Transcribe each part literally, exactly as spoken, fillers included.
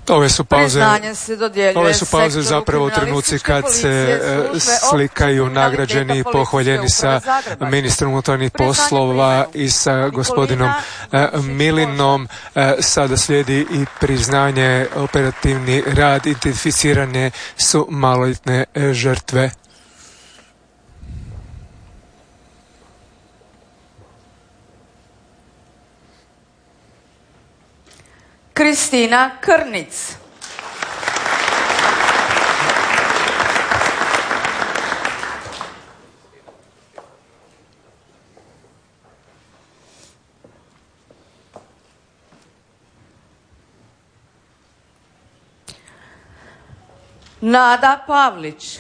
Ove su pauze, ove su pauze sektoru zapravo u trenuci kad se slikaju nagrađeni i pohvaljeni sa ministrom unutarnjih poslova i sa gospodinom Milinom. Sada slijedi i priznanje, operativni rad, identificirane su maloljetne žrtve. Kristina Krnic. Nada Pavlić.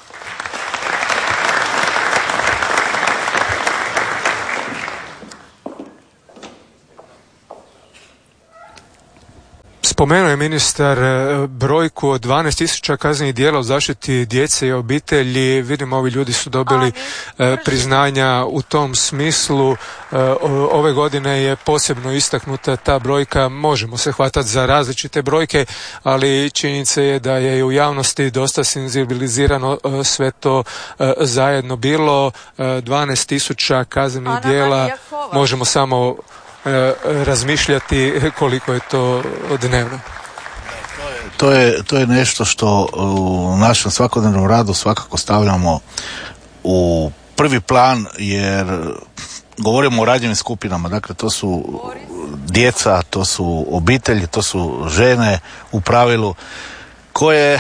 Spomenuo je ministar brojku od dvanaest tisuća kaznenih djela u zaštiti djece i obitelji. Vidimo, ovi ljudi su dobili priznanja u tom smislu. Ove godine je posebno istaknuta ta brojka. Možemo se hvatati za različite brojke, ali činjenica je da je i u javnosti dosta senzibilizirano sve to zajedno bilo. dvanaest tisuća kaznenih djela, možemo samo razmišljati koliko je to dnevno. To je, to je nešto što u našem svakodnevnom radu svakako stavljamo u prvi plan, jer govorimo o ranjivim skupinama. Dakle, to su djeca, to su obitelji, to su žene u pravilu koje e,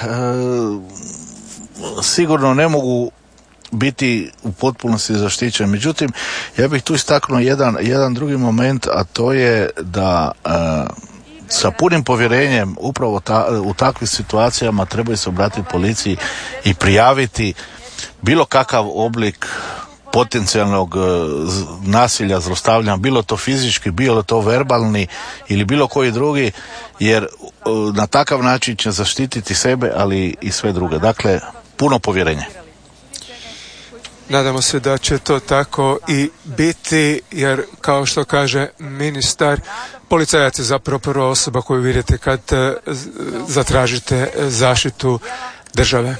sigurno ne mogu biti u potpunosti zaštićen. Međutim, ja bih tu istaknuo jedan, jedan drugi moment, a to je da e, sa punim povjerenjem upravo ta, u takvim situacijama trebaju se obratiti policiji i prijaviti bilo kakav oblik potencijalnog e, nasilja, zlostavljanja, bilo to fizički, bilo to verbalni ili bilo koji drugi, jer e, na takav način će zaštititi sebe, ali i sve druge. Dakle, puno povjerenja. Nadamo se da će to tako i biti, jer kao što kaže ministar, policajac je zapravo prva osoba koju vidite kad zatražite zaštitu države.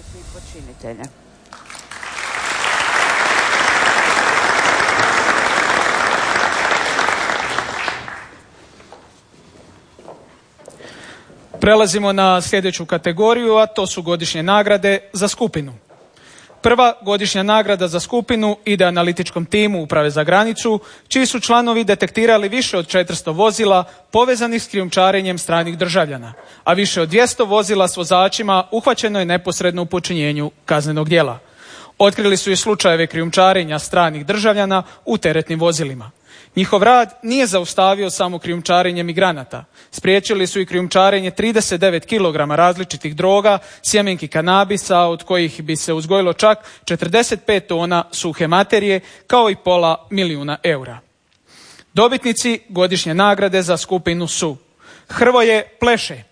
Prelazimo na sljedeću kategoriju, a to su godišnje nagrade za skupinu. Prva godišnja nagrada za skupinu ide analitičkom timu Uprave za granicu, čiji su članovi detektirali više od četiristo vozila povezanih s krijumčarenjem stranih državljana, a više od dvjesto vozila s vozačima uhvaćeno je neposredno u počinjenju kaznenog djela. Otkrili su i slučajeve krijumčarenja stranih državljana u teretnim vozilima. Njihov rad nije zaustavio samo krijumčarenje migranata. Spriječili su i krijumčarenje trideset devet kilograma različitih droga, sjemenki kanabisa, od kojih bi se uzgojilo čak četrdeset pet tona suhe materije, kao i pola milijuna eura. Dobitnici godišnje nagrade za skupinu su Hrvoje Pleše,